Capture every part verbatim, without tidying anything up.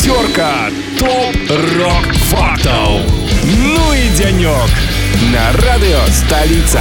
Пятерка топ-рок фактов. Ну и денек на радио «Столица».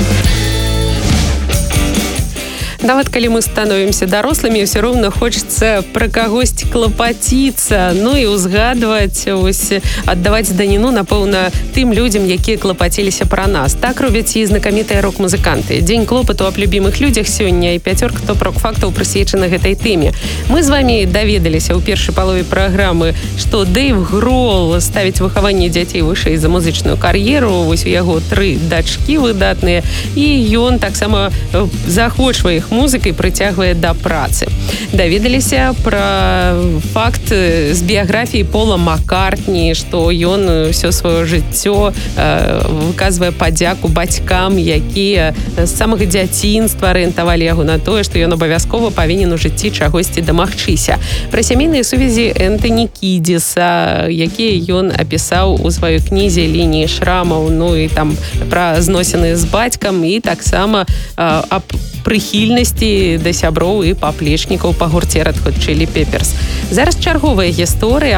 Нават калі мы становімся дарослымі, все роўна хочется пра кагосьці клапаціцца, ну і ўзгадваць, ось, аддаваць даніну, напэўна, тым людзям, якія клапаціліся пра нас. Так робяць і знакамітыя рок-музыканты. Дзень клопату аб любімых людзях сёння і пяцёрка топ-рок фактаў прысвечана гэтай тэме. Мы з вамі даведаліся ў першай палове праграмы, што Дэйв Грол ставіць выхаванне дзяцей вышэй за музычную кар'еру. Вось у яго тры дачкі выдатныя, і ён таксама заахвочвае іх музыкай, прыцягвае да працы. Даведаліся пра факт з біяграфіі Пола Маккартні, што ён ўсё сваё жыццё выказвае падзяку бацькам, якія з самага дзяцінства арыентавалі яго на тое, што ён абавязкова павінен у жыцці чагосьці дамагчыся. Пра сямейныя сувязі Энтані Кідзіса, якія ён апісаў у сваёй кнізе «Лініі шрамаў», ну і там пра зносіны з бацькам, і таксама аб прыхільнасці да сяброў і паплечнікаў па гурце Red Hot Chili Peppers. Зараз чарговая гісторыя.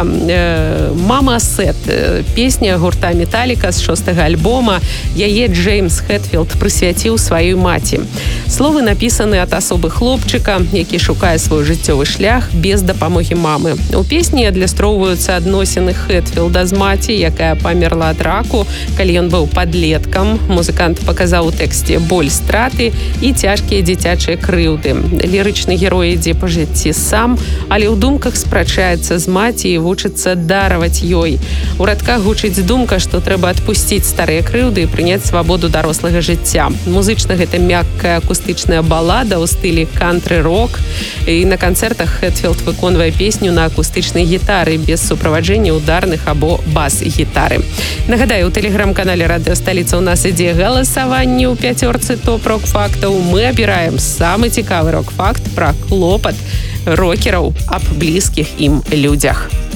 «Мама Сет», песня гурта Металіка з шостага альбома. Яе Джеймс Хэтфілд прысвяціў сваёй маці. Словы напісаны ад асобы хлопчыка, які шукае свой жыццёвы шлях без дапамогі мамы. У песні адлюстроўваюцца адносіны Хэтфілда з маці, якая памерла ад раку, калі ён быў падлеткам. Музыкант паказаў у тэксце боль страты і цяжкія дзіцячыя крыўды. Лірычны герой ідзе па жыцці сам, але ў думках спрачаецца з маці і вучыцца дараваць ёй. У радках гучыць думка, што трэба адпусціць старыя крыўды і прыняць свабоду дарослага жыцця. Музычна гэта мяккая акустычная балада ў стылі кантры-рок. І на канцэртах Хэтфілд выконвае песню на акустычнай гітары без суправаджэння ударных або бас-гітары. Нагадаю, у тэлеграм-канале «Радыё Сталіца» у нас ідзе галасаванне ў пяцёрцы топ-рок фактаў. Мы абіраем самы цікавы рок-факт пра клопат рокераў аб блізкіх ім людзях.